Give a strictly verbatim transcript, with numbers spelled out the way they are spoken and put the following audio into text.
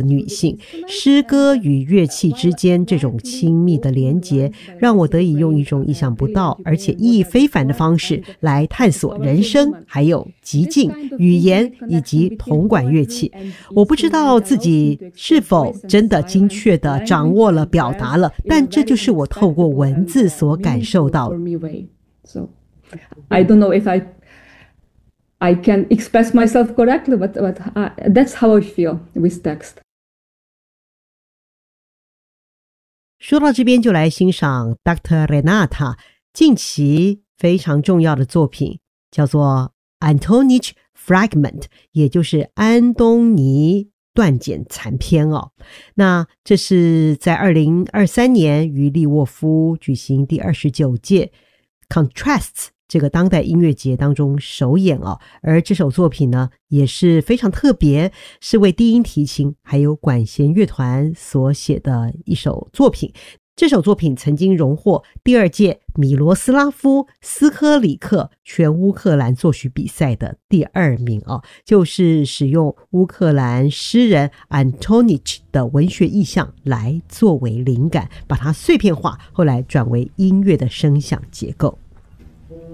女性。诗歌与乐器之间这种亲密的连结，让我得以用一种意想不到而且意义非凡的方式来探索人生，还有极境、语言以及铜管乐器。我不知道自己是否真的精确地掌握了表达了，但这就是我透过文字所感受到的。 I don't know if I I can express myself correctly, but, but I, that's how I feel with text. 说到这边就来欣赏 Doctor Renata 近期非常重要的作品，叫做 Antonich Fragment， 也就是安东尼断简残篇哦。那这是在二零二三年于利沃夫举行第二十九届 Contrasts 这个当代音乐节当中首演哦，而这首作品呢也是非常特别，是为低音提琴还有管弦乐团所写的一首作品。这首作品曾经荣获第二届米罗斯拉夫斯科里克全乌克兰作曲比赛的第二名哦，就是使用乌克兰诗人 Antonich 的文学意象来作为灵感，把它碎片化，后来转为音乐的声响结构。